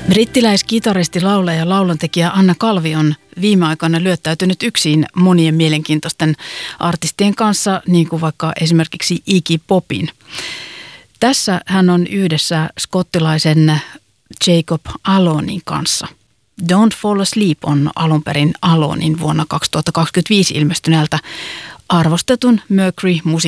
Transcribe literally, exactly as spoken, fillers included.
Brittiläiskitaristi, laulaja ja lauluntekijä Anna Calvi on viime aikoina lyöttäytynyt yksin monien mielenkiintoisten artistien kanssa, niin kuin vaikka esimerkiksi Iggy Popin. Tässä hän on yhdessä skottilaisen Jacob Alonin kanssa. Don't Fall Asleep on alun perin Alonin vuonna kaksituhattakaksikymmentäviisi ilmestyneeltä arvostetun Mercury-musiikin